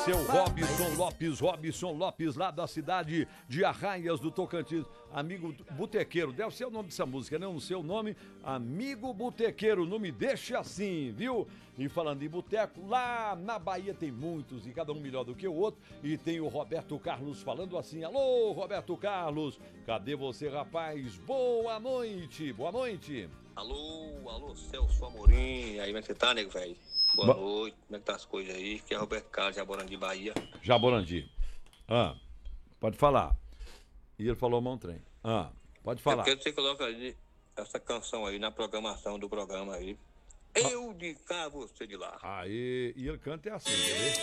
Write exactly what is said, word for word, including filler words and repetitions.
seu Robson Lopes, Robson Lopes, lá da cidade de Arraias do Tocantins. Amigo Botequeiro, deve ser o nome dessa música, né? O seu nome, Amigo Botequeiro, não me deixe assim, viu? E falando em boteco, lá na Bahia tem muitos e cada um melhor do que o outro. E tem o Roberto Carlos falando assim: alô, Roberto Carlos, cadê você, rapaz? Boa noite, boa noite. Alô, alô, Celso Amorim, aí como é que você tá, nego, velho? Boa Bo... noite, como é que tá as coisas aí? Aqui é Roberto Carlos, Jaborandi, Bahia. Jaborandi. Ah, pode falar. E ele falou mão trem. Ah, pode falar. É porque você coloca aí essa canção aí na programação do programa aí. Eu de cá, você de lá. Aí, e ele canta é assim, beleza?